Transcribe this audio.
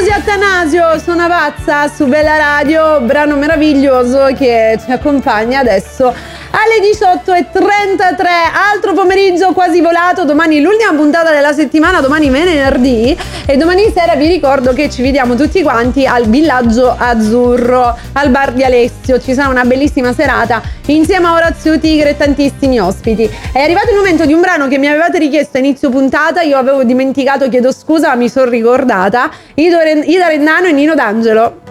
Di Attanasio, Sono pazza su Bella Radio, brano meraviglioso che ci accompagna adesso alle 18:33. Altro pomeriggio quasi volato. Domani l'ultima puntata della settimana, domani venerdì, e domani sera vi ricordo che ci vediamo tutti quanti al Villaggio Azzurro, al bar di Alessio. Ci sarà una bellissima serata insieme a Orazio Tigre e tantissimi ospiti. È arrivato il momento di un brano che mi avevate richiesto a inizio puntata, io avevo dimenticato, chiedo scusa, ma mi sono ricordata. Ida Rendano e Nino D'Angelo.